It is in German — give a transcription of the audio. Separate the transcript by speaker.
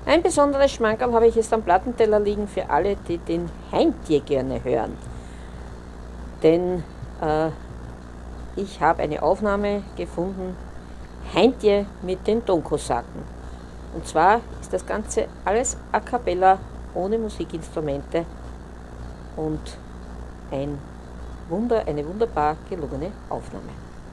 Speaker 1: Ein besonderes Schmankerl habe ich jetzt am Plattenteller liegen für alle, die den Heintje gerne hören. Denn ich habe eine Aufnahme gefunden, Heintje mit den Tonkosaken. Und zwar ist das Ganze alles a cappella, ohne Musikinstrumente und eine wunderbar gelungene Aufnahme.